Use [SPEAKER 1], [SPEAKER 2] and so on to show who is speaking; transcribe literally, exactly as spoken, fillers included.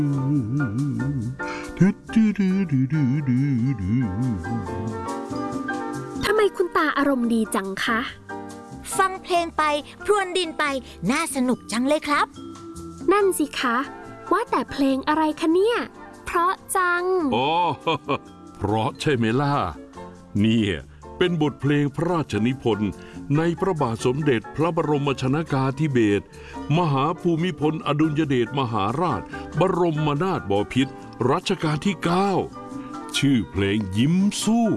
[SPEAKER 1] ทำไมคุณตาอารมณ์ดีจังคะ
[SPEAKER 2] ฟังเพลงไปพรวนดินไปน่าสนุกจังเลยครับ
[SPEAKER 1] นั่นสิคะว่าแต่เพลงอะไรคะเนี่ยเพราะจัง
[SPEAKER 3] อ๋อเพราะใช่ไหมล่ะเนี่ยเป็นบทเพลงพระราชนิพนธ์ในพระบาทสมเด็จพระบรมชนกาธิเบศรมหาภูมิพลอดุลยเดชมหาราชบรมนาถบพิตรรัชกาลที่เก้าชื่อเพลงยิ้มสู้